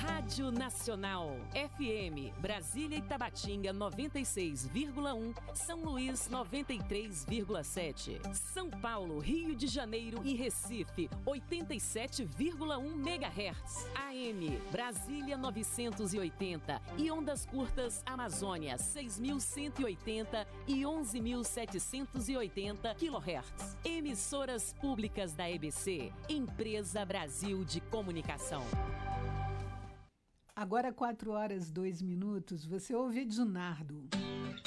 Rádio Nacional, FM, Brasília e Tabatinga 96,1, São Luís 93,7, São Paulo, Rio de Janeiro e Recife 87,1 MHz, AM, Brasília 980 e ondas curtas Amazônia 6.180 e 11.780 kHz. Emissoras públicas da EBC, Empresa Brasil de Comunicação. Agora 4 horas 2 minutos, você ouve Ednardo.